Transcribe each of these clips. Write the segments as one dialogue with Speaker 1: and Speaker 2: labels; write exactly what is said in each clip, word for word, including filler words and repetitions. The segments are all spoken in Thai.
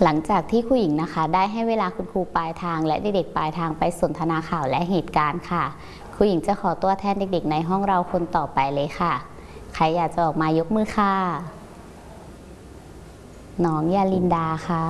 Speaker 1: หลังจากที่ครูหญิงนะคะได้ให้เวลาคุณครูปลายทางและเด็กๆปลายทางไปสนทนาข่าวและเหตุการณ์ค่ะครูหญิงจะขอตัวแทนเด็กๆในห้องเราคนต่อไปเลยค่ะใครอยากจะออกมายกมือค่ะน้องยาลินดาค่ะ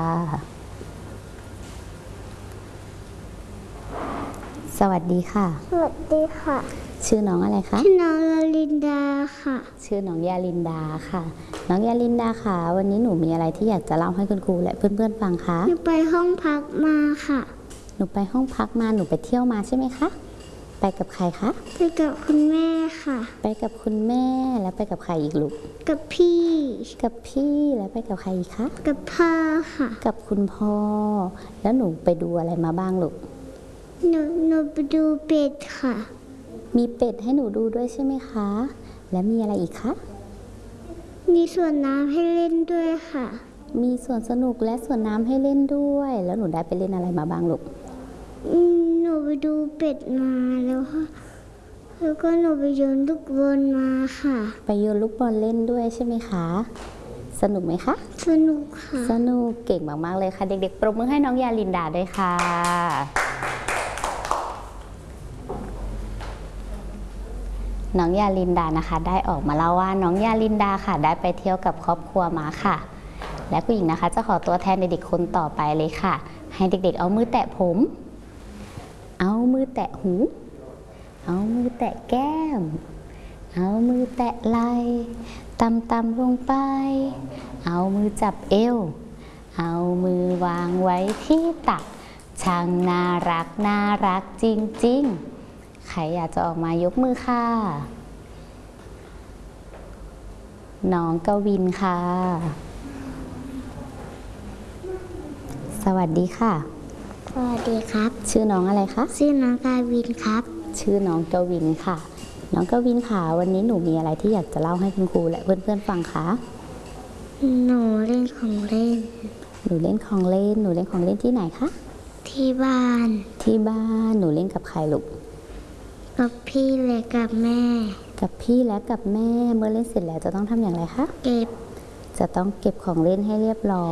Speaker 1: สวัสดีค่ะ
Speaker 2: สวัสดีค่ะ
Speaker 1: ชื่อน้องอะไรคะ
Speaker 2: ชื่อน้องยาลินดาค่ะ
Speaker 1: ชื่อน้องยาลินดาค่ะน้องยาลินดาค่ะวันนี้หนูมีอะไรที่อยากจะเล่าให้คุณครูและเพื่อนๆฟังคะ
Speaker 2: หนูไปห้องพักมาค่ะ
Speaker 1: หนูไปห้องพักมาหนูไปเที่ยวมาใช่ไหมคะไปกับใครคะ
Speaker 2: ไปกับคุณแม่ค่ะ
Speaker 1: ไปกับคุณแม่แล้วไปกับใครอีกลูก
Speaker 2: กับพี่
Speaker 1: กับพี่แล้วไปกับใครอีกคะ
Speaker 2: กับพ่อค่ะ
Speaker 1: กับคุณพ่อแล้วหนูไปดูอะไรมาบ้างลูก
Speaker 2: หนูหนูไปดูเป็ดค่ะ
Speaker 1: มีเป็ดให้หนูดูด้วยใช่ไหมคะแล้วมีอะไรอีกคะ
Speaker 2: มีสวนน้ำให้เล่นด้วยค่ะ
Speaker 1: มีสวนสนุกและสวนน้ำให้เล่นด้วยแล้วหนูได้ไปเล่นอะไรมาบ้างลูก
Speaker 2: หนูไปดูเป็ดมาแล้วค่ะแล้วก็หนูไปโยนลูกบอลมาค่ะ
Speaker 1: ไปโยนลูกบอลเล่นด้วยใช่ไหมคะสนุกไหมคะ
Speaker 2: สนุกค่ะ
Speaker 1: สนุกเก่งมากๆเลยค่ะเด็กๆปรบมือให้น้องยาลินดาด้วยค่ะน้องยาลินดานะคะได้ออกมาเล่าว่าน้องยาลินดาค่ะได้ไปเที่ยวกับครอบครัวมาค่ะและผู้หญิงนะคะจะขอตัวแทนเด็กๆคนต่อไปเลยค่ะให้เด็กๆเอามือแตะผมเอามือแตะหูเอามือแตะแก้มเอามือแตะไหล่ต่ำๆลงไปเอามือจับเอวเอามือวางไว้ที่ตักช่างน่ารักน่ารักจริงๆใครอยากจะออกมายกมือค่ะน้องกวินค่ะสวัสดีค่ะ
Speaker 2: สวัสดีครับ
Speaker 1: ชื่อน้องอะไรคะ
Speaker 2: ชื่อน้องกวินครับ
Speaker 1: ชื่อน้องกวินค่ะน้องกวินค่ะวันนี้หนูมีอะไรที่อยากจะเล่าให้คุณครูและเพื่อนๆฟังคะ
Speaker 2: หนูเล่นของเล่น
Speaker 1: หนูเล่นของเล่นหนูเล่นของเล่นที่ไหนคะ
Speaker 2: ที่บ้าน
Speaker 1: ที่บ้านหนูเล่นกับใครลูก
Speaker 2: กับพี่และกับแม่
Speaker 1: กับพี่และกับแม่เมื่อเล่นเสร็จแล้วจะต้องทำอย่างไรคะ
Speaker 2: เก็บ
Speaker 1: จะต้องเก็บของเล่นให้เรียบร้อย